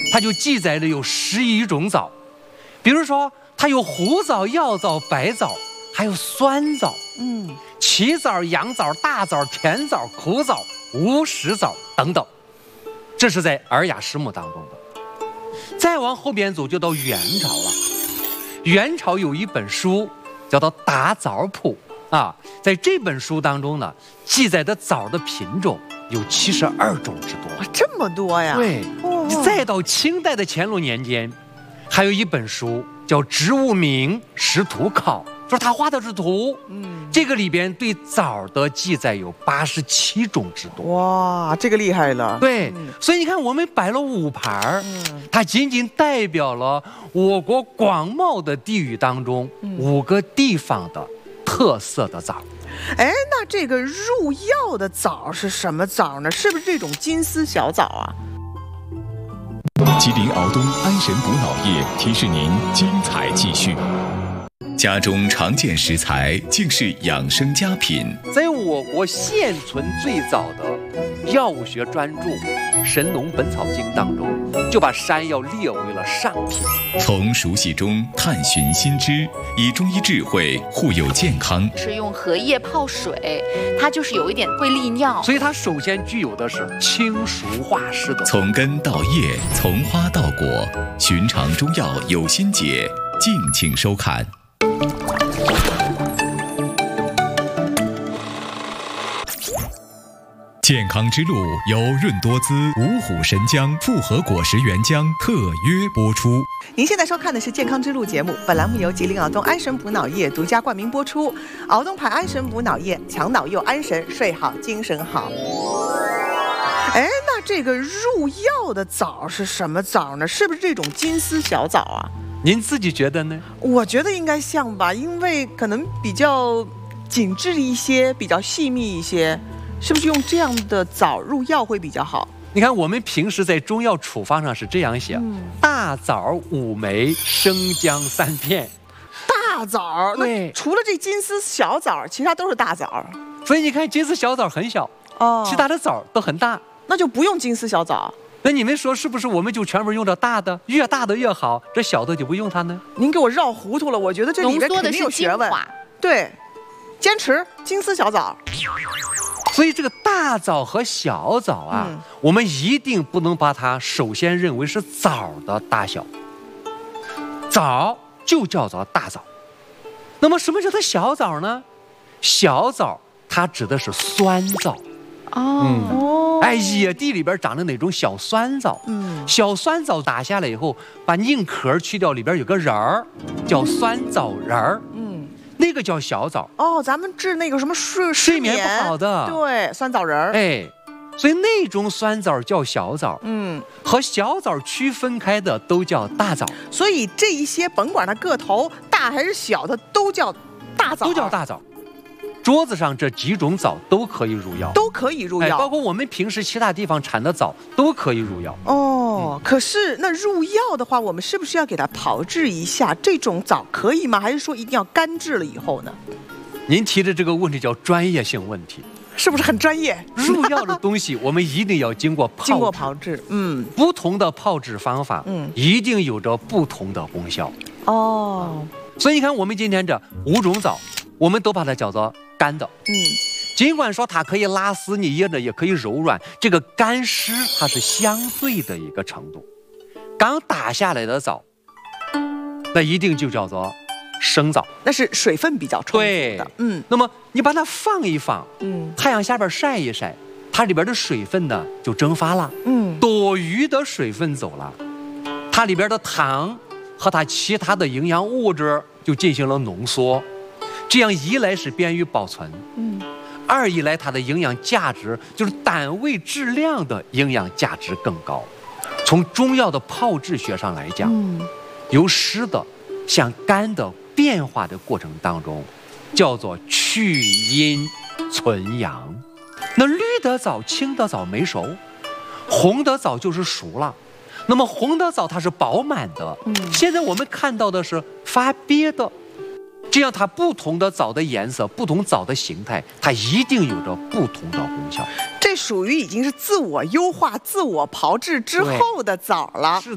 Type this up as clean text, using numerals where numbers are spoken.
它就记载着有11种枣，比如说它有胡枣、药枣、白枣，还有酸枣，奇枣、洋枣、大枣、甜枣、苦枣、无食枣等等。这是在《尔雅释目》当中的。再往后边走，就到元朝了。元朝有一本书叫做《打枣谱》啊，在这本书当中呢，记载的枣的品种有72种之多。 哇，这么多呀！ 对，再到清代的乾隆年间，还有一本书叫《植物名识图考》，说他画的是图。这个里边对枣的记载有87种之多。 哇，这个厉害了。 对，所以你看，我们摆了5盘，它仅仅代表了我国广袤的地域当中5个地方的特色的枣。 哎，那这个入药的枣是什么枣呢？是不是这种金丝小枣啊？ 吉林敖东安神补脑液提示您精彩继续。家中常见食材竟是养生佳品。 在我国现存最早的药物学专著《神农本草经》当中，就把山药列为了上品。 从熟悉中探寻新知，以中医智慧护佑健康。 是用荷叶泡水，它就是有一点会利尿， 所以它首先具有的是清熟化湿的。 从根到叶，从花到果，寻常中药有心解，敬请收看。健康之路由润多滋、五虎神姜复合果实原浆特约播出。 您现在收看的是《健康之路》节目，本栏目由吉林敖东安神补脑液独家冠名播出。敖东牌安神补脑液，强脑又安神，睡好精神好。哎，那这个入药的枣是什么枣呢？是不是这种金丝小枣啊？ 您自己觉得呢？ 我觉得应该像吧，因为可能比较紧致一些，比较细密一些，是不是用这样的枣入药会比较好？ 你看，我们平时在中药处方上是这样写：大枣5枚，生姜3片。 大枣，那除了这金丝小枣，其他都是大枣。 所以你看，金丝小枣很小，其他的枣都很大， 那就不用金丝小枣。 那你们说是不是我们就全部用着大的，越大的越好，这小的就不用它呢？ 您给我绕糊涂了，我觉得这里面肯定有学问。对，坚持金丝小枣。 所以这个大枣和小枣啊，我们一定不能把它首先认为是枣的大小，枣就叫做大枣。那么什么叫做小枣呢？小枣它指的是酸枣。野地里边长的那种小酸枣，小酸枣打下来以后，把硬壳去掉，里边有个仁儿，叫酸枣仁儿，那个叫小枣。 咱们治那个什么睡眠不好的， 对，酸枣仁儿。 所以那种酸枣叫小枣，和小枣区分开的都叫大枣。 所以这一些甭管它个头大还是小的，都叫大枣， 都叫大枣。桌子上这几种枣都可以入药， 都可以入药， 包括我们平时其他地方产的枣都可以入药。 可是那入药的话，我们是不是要给它炮制一下？这种枣可以吗？还是说一定要干制了以后呢？ 您提的这个问题叫专业性问题， 是不是很专业？ 入药的东西我们一定要经过炮制， 不同的炮制方法，一定有着不同的功效。所以你看，我们今天这5种枣，我们都把它叫做干的。尽管说它可以拉丝，你捏着也可以柔软，这个干湿它是相对的一个程度。刚打下来的枣，那一定就叫做生枣， 那是水分比较充足的。 那么你把它放一放，太阳下边晒一晒，它里边的水分呢就蒸发了，多余的水分走了，它里边的糖和它其他的营养物质就进行了浓缩。这样一来是便于保存，二一来它的营养价值就是单位质量的营养价值更高。从中药的炮制学上来讲，由湿的向干的变化的过程当中，叫做去阴存阳。那绿的枣、青的枣没熟，红的枣就是熟了。那么红的枣它是饱满的，现在我们看到的是发瘪的。这样它不同的枣的颜色，不同枣的形态，它一定有着不同的功效。 这属于已经是自我优化、自我炮制之后的枣了。是。